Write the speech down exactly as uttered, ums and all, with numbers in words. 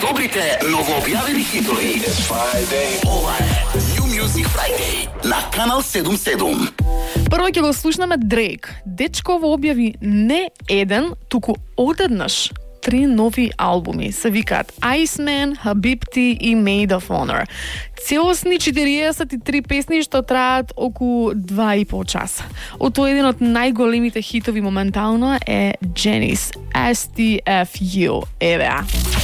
Најдобрите новообјавени хитови. Ова е New Music Friday на Канал седум седум. Прво ќе го слушнеме Дрейк. Дечково објави не еден, туку одеднаш три нови албуми. Се викаат Iceman, Habibti и Maid of Honor. Целосни четириесет и три песни што траат околу два и пол часа. Од тој еден од најголемите хитови моментално е Janis S T F U. Еве.